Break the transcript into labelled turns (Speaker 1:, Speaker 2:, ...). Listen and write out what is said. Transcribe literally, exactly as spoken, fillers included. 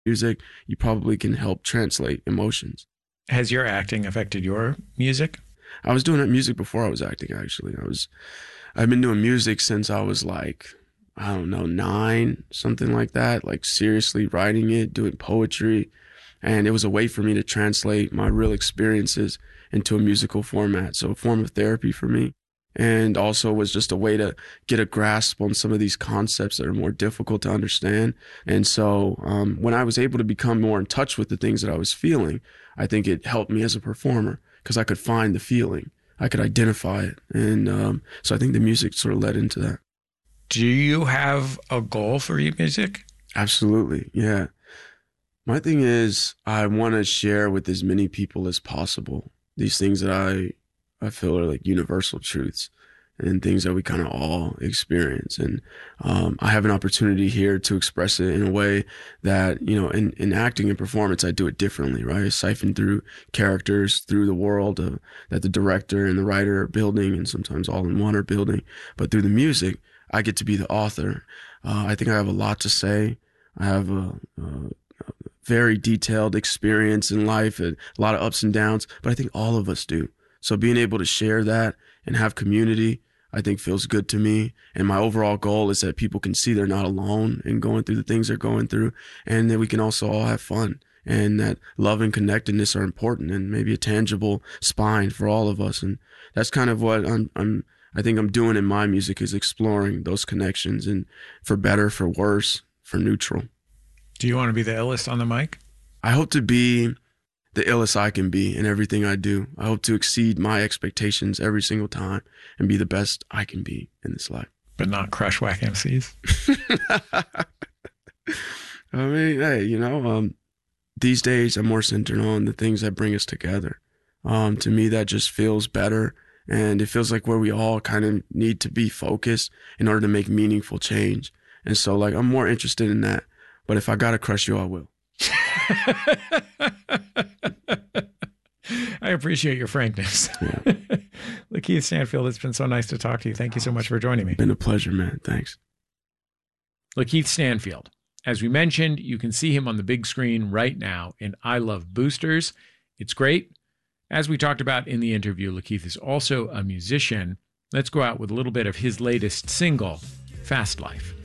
Speaker 1: music, you probably can help translate emotions.
Speaker 2: Has your acting affected your music?
Speaker 1: I was doing that music before I was acting, actually. I was, I've been doing music since I was like, I don't know, nine, something like that, like seriously writing it, doing poetry. And it was a way for me to translate my real experiences into a musical format. So a form of therapy for me. And also was just a way to get a grasp on some of these concepts that are more difficult to understand. And so um, when I was able to become more in touch with the things that I was feeling, I think it helped me as a performer because I could find the feeling. I could identify it. And um, so I think the music sort of led into that.
Speaker 2: Do you have a goal for your music?
Speaker 1: Absolutely. Yeah. My thing is I want to share with as many people as possible these things that I I feel are like universal truths and things that we kind of all experience. And um, I have an opportunity here to express it in a way that, you know, in, in acting and performance, I do it differently, right? I siphon through characters, through the world of, that the director and the writer are building, and sometimes all in one are building. But through the music, I get to be the author. Uh, I think I have a lot to say. I have a, a very detailed experience in life, and a lot of ups and downs, but I think all of us do. So being able to share that and have community, I think feels good to me. And my overall goal is that people can see they're not alone in going through the things they're going through, and that we can also all have fun, and that love and connectedness are important, and maybe a tangible spine for all of us. And that's kind of what I'm, I'm I think I'm doing in my music, is exploring those connections, and for better, for worse, for neutral.
Speaker 2: Do you want to be the illest on the mic?
Speaker 1: I hope to be the illest I can be in everything I do. I hope to exceed my expectations every single time and be the best I can be in this life.
Speaker 2: But not crush whack M Cs?
Speaker 1: I mean, hey, you know, um, these days I'm more centered on the things that bring us together. Um, to me, that just feels better. And it feels like where we all kind of need to be focused in order to make meaningful change. And so, like, I'm more interested in that. But if I got to crush you, I will.
Speaker 2: I appreciate your frankness.
Speaker 1: Yeah.
Speaker 2: Lakeith Stanfield, it's been so nice to talk to you. Thank you so much for joining me.
Speaker 1: It's been a pleasure, man. Thanks.
Speaker 2: Lakeith Stanfield. As we mentioned, you can see him on the big screen right now in I Love Boosters. It's great. As we talked about in the interview, Lakeith is also a musician. Let's go out with a little bit of his latest single, Fast Life.